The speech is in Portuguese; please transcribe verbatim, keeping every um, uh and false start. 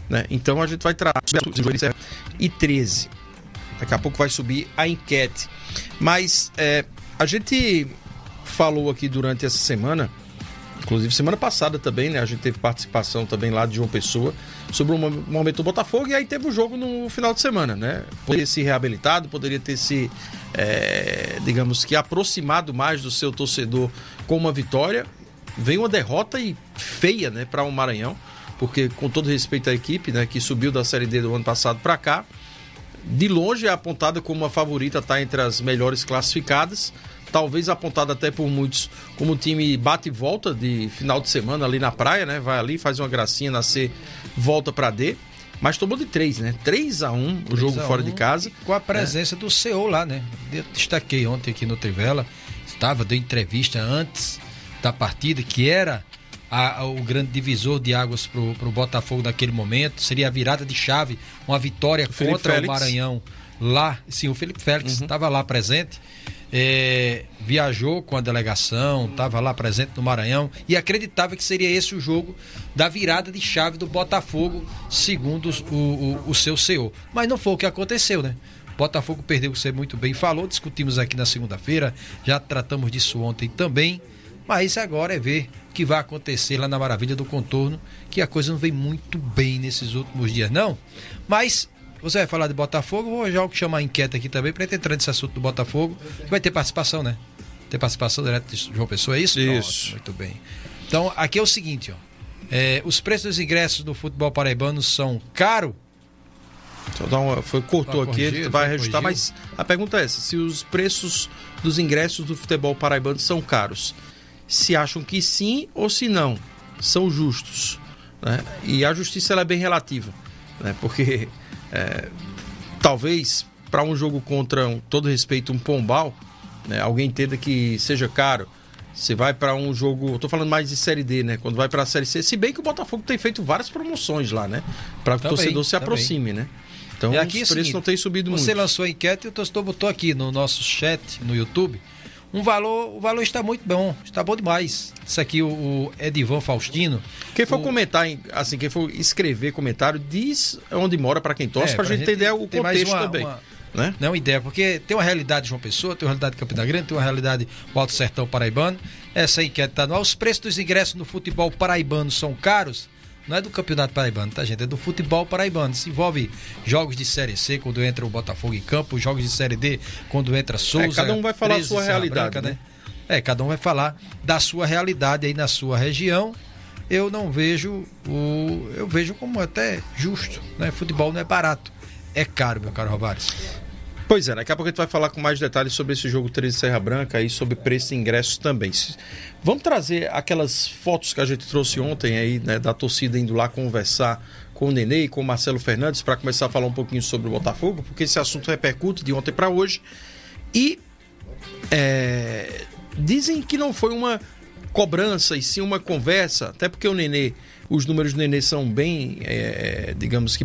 né? Então a gente vai trazer e treze. Daqui a pouco vai subir a enquete. Mas é, a gente falou aqui durante essa semana, inclusive semana passada também, né? A gente teve participação também lá de João Pessoa sobre o momento do Botafogo, e aí teve o jogo no final de semana, né? Poderia ter se reabilitado, poderia ter se, é, digamos que, aproximado mais do seu torcedor com uma vitória. Vem uma derrota e feia, né, para o Maranhão, porque, com todo respeito à equipe, né, que subiu da Série D do ano passado para cá, de longe é apontada como uma favorita, está entre as melhores classificadas, talvez apontada até por muitos como um time bate e volta de final de semana ali na praia, né? Vai ali, faz uma gracinha na C, volta para D, mas tomou de três, né? três a um o jogo fora de casa. Com a presença é. do C E O lá, né? Eu destaquei ontem aqui no Trivela, estava, deu entrevista antes da partida, que era a, a, o grande divisor de águas pro, pro Botafogo naquele momento, seria a virada de chave, uma vitória contra Félix. o Maranhão lá. Sim, o Felipe Félix estava uhum. lá presente, é, viajou com a delegação, estava lá presente no Maranhão e acreditava que seria esse o jogo da virada de chave do Botafogo, segundo o, o, o seu C E O. Mas não foi o que aconteceu, né? Botafogo perdeu, que você muito bem falou, discutimos aqui na segunda-feira, já tratamos disso ontem também. Mas agora é ver o que vai acontecer lá na Maravilha do Contorno, que a coisa não vem muito bem nesses últimos dias, não. Mas você vai falar de Botafogo, vou já chamar a enquete aqui também, para entrar nesse assunto do Botafogo, que vai ter participação, né? Ter participação direto de João Pessoa, é isso? Isso. Pronto, muito bem. Então, aqui é o seguinte, ó. É, os preços dos ingressos do futebol paraibano são caros? Só dá uma, foi, cortou aqui, ele vai reajustar, mas a pergunta é essa: se os preços dos ingressos do futebol paraibano são caros, se acham que sim ou se não, são justos, né? E a justiça ela é bem relativa, né? Porque é, talvez para um jogo contra, um, todo respeito, um Pombal, né, alguém entenda que seja caro. Você vai para um jogo, eu tô falando mais de Série D, né? Quando vai para a Série C, se bem que o Botafogo tem feito várias promoções lá, né? Para que o torcedor se aproxime, né? Então e aqui os é preços seguinte, não têm subido você muito. Você lançou a enquete e o torcedor botou aqui no nosso chat, no YouTube, um valor, o valor está muito bom, está bom demais. Isso aqui, o, o Edivan Faustino. Quem for o... comentar, assim, quem for escrever comentário, diz onde mora para quem torce, é, para a gente entender o contexto uma, também. Uma... Né? Não é uma ideia, porque tem uma realidade de João Pessoa, tem uma realidade de Campina Grande, tem uma realidade do Alto Sertão Paraibano. Essa enquete está no ar. Os preços dos ingressos no futebol paraibano são caros? Não é do campeonato paraibano, tá, gente? É do futebol paraibano. Isso envolve jogos de Série C, quando entra o Botafogo em campo, jogos de Série D, quando entra Souza. É, cada um vai falar a sua Serra realidade, Branca, né? É, cada um vai falar da sua realidade aí na sua região. Eu não vejo o... Eu vejo como até justo, né? Futebol não é barato, é caro, meu caro Rovares. Pois é, daqui a pouco a gente vai falar com mais detalhes sobre esse jogo treze Serra Branca e sobre preço de ingressos também. Vamos trazer aquelas fotos que a gente trouxe ontem aí, né, da torcida indo lá conversar com o Nenê e com o Marcelo Fernandes para começar a falar um pouquinho sobre o Botafogo, porque esse assunto repercute de ontem para hoje. E é, dizem que não foi uma cobrança e sim uma conversa, até porque o Nenê, os números do Nenê são bem, é, digamos que